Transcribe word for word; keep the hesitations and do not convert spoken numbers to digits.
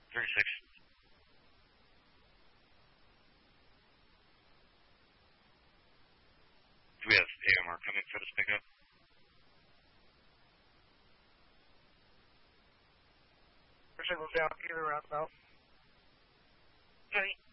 thirty-six. Do we have A M R coming for this pickup? Signals down, either roundabout. Okay.